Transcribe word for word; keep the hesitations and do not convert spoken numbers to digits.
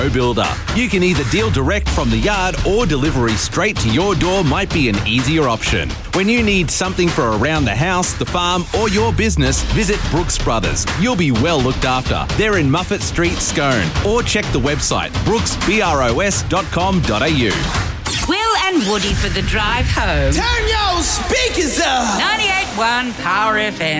Builder. You can either deal direct from the yard or delivery straight to your door might be an easier option. When you need something for around the house, the farm or your business, visit Brooks Brothers. You'll be well looked after. They're in Muffet Street, Scone. Or check the website brooks bros dot com dot a u. Will and Woody for the drive home. Turn your speakers up! ninety-eight point one Power F M.